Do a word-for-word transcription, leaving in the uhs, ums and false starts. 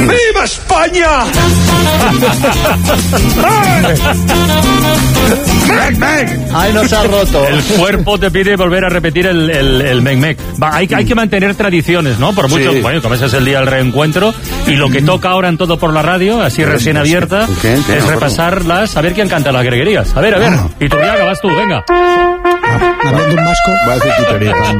¡Viva España! ¡Mec, mec! ¡Ay, nos ha roto! El cuerpo te pide volver a repetir el, el, el mec, mec. Va, hay, hay que mantener tradiciones, ¿no? Por mucho, sí. Bueno, como ese es el día del reencuentro, y lo que toca ahora en Todo por la Radio, así recién abierta, ¿Qué? ¿Qué? es no, repasarlas, a ver quién canta las greguerías. A ver, a ver. Y tú ya vas tú, venga. Hablando un vasco. Va a decir tu teoría.